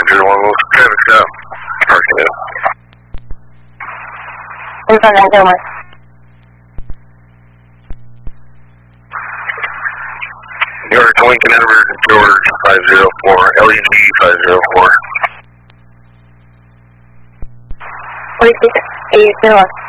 501, what's the traffic stop? Parking it. In front of Gilmore. New York to Lincoln, Edward, George 504, LEG 504. 46, 801.